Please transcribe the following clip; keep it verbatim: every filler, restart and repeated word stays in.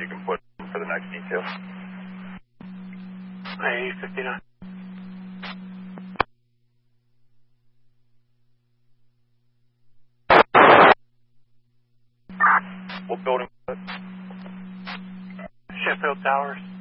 you can put for the next detail. A fifty-nine. What building? Sheffield Towers.